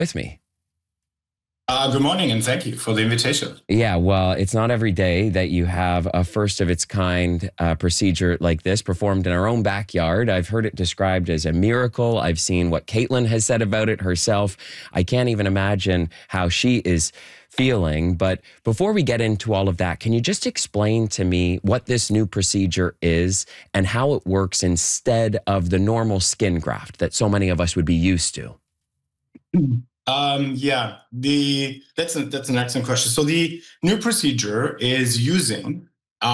with me. Good morning, and thank you for the invitation. Yeah, well, it's not every day that you have a first of its kind procedure like this performed in our own backyard. I've heard it described as a miracle. I've seen what Caitlin has said about it herself. I can't even imagine how she is feeling. But before we get into all of that, can you just explain to me what this new procedure is and how it works instead of the normal skin graft that so many of us would be used to? That's an excellent question. So the new procedure is using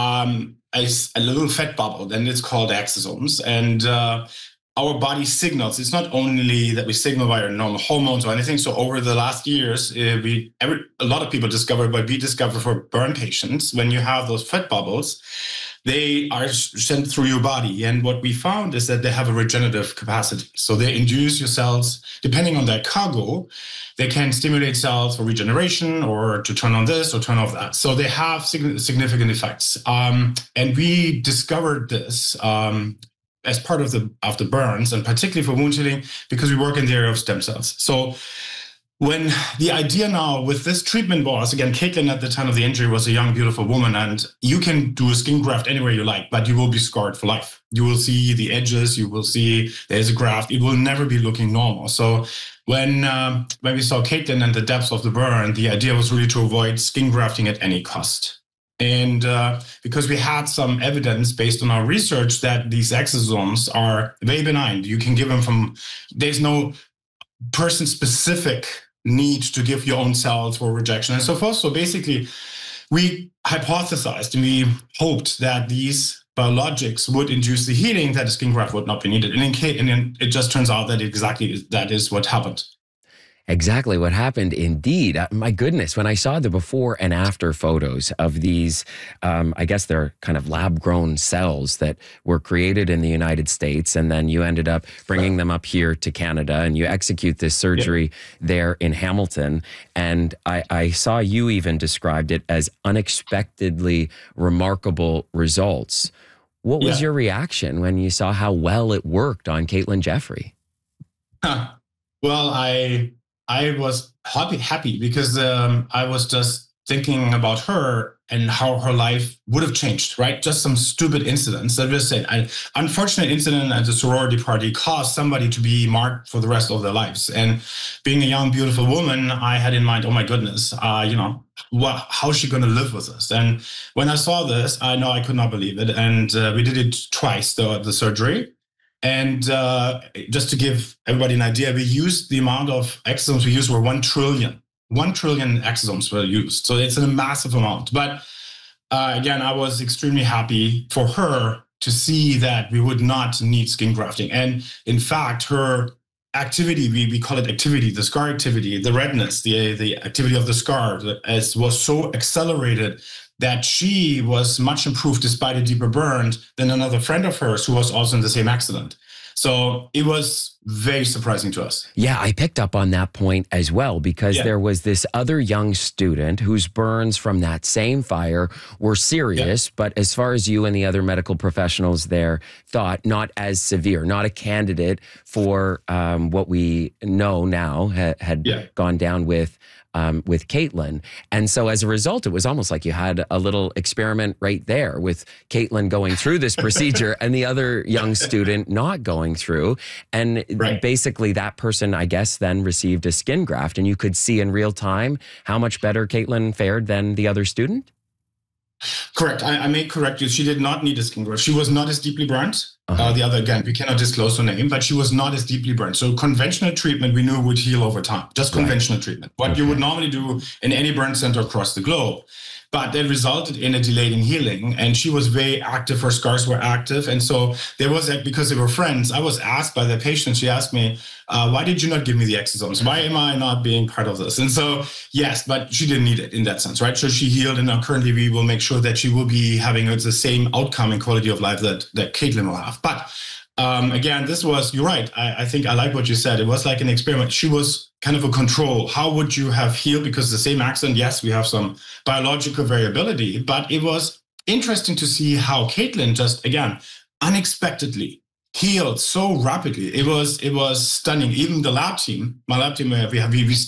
a little fat bubble, and it's called exosomes. And our body signals. It's not only that we signal by our normal hormones or anything. So over the last years, a lot of people discovered, but we discovered for burn patients, when you have those fat bubbles, they are sent through your body. And what we found is that they have a regenerative capacity. So they induce your cells, depending on their cargo, they can stimulate cells for regeneration or to turn on this or turn off that. So they have significant effects. And we discovered this as part of the burns, and particularly for wound healing, because we work in the area of stem cells. So when the idea now with this treatment was, again, Caitlin at the time of the injury was a young, beautiful woman, and you can do a skin graft anywhere you like, but you will be scarred for life. You will see the edges, you will see there's a graft, it will never be looking normal. So when we saw Caitlin and the depths of the burn, the idea was really to avoid skin grafting at any cost. And because we had some evidence based on our research that these exosomes are very benign, you can give them there's no person-specific need to give your own cells for rejection and so forth. So basically, we hypothesized and we hoped that these biologics would induce the healing that a skin graft would not be needed. And it just turns out that that is what happened. Exactly what happened, indeed. My goodness, when I saw the before and after photos of these, I guess they're kind of lab-grown cells that were created in the United States, and then you ended up bringing them up here to Canada, and you execute this surgery there in Hamilton. And I saw you even described it as unexpectedly remarkable results. What was your reaction when you saw how well it worked on Caitlin Jeffrey? Well, I was happy because I was just thinking about her and how her life would have changed, right? Just some stupid incidents. That was an unfortunate incident at the sorority party caused somebody to be marked for the rest of their lives. And being a young, beautiful woman, I had in mind, oh my goodness, how's she going to live with this? And when I saw this, I know I could not believe it. And we did it twice, the surgery. And just to give everybody an idea, we used the amount of exosomes we used were 1 trillion. 1 trillion exosomes were used. So it's a massive amount. But again, I was extremely happy for her to see that we would not need skin grafting. And in fact, her activity, we call it activity, the scar activity, the redness, the activity of the scar was so accelerated that she was much improved despite a deeper burn than another friend of hers who was also in the same accident. So it was very surprising to us. Yeah, I picked up on that point as well, because there was this other young student whose burns from that same fire were serious, but as far as you and the other medical professionals there thought, not as severe, not a candidate for what we know now had gone down with Caitlin. And so as a result, it was almost like you had a little experiment right there with Caitlin going through this procedure and the other young student not going through. And basically that person, I guess, then received a skin graft, and you could see in real time how much better Caitlin fared than the other student? Correct. I may correct you. She did not need a skin graft. She was not as deeply burnt. The other, again, we cannot disclose her name, but she was not as deeply burnt. So conventional treatment we knew would heal over time, just conventional treatment, what you would normally do in any burn center across the globe. But that resulted in a delay in healing, and she was very active. Her scars were active. And so there was, because they were friends, I was asked by the patient, she asked me, why did you not give me the exosomes? Why am I not being part of this? And so, yes, but she didn't need it in that sense, right? So she healed, and now currently we will make sure that she will be having the same outcome and quality of life that Caitlin will have. But again, this was, you're right. I think I like what you said. It was like an experiment. She was kind of a control. How would you have healed? Because the same accident, yes, we have some biological variability, but it was interesting to see how Caitlin just, again, unexpectedly healed so rapidly. It was stunning. Even the lab team, my lab team, we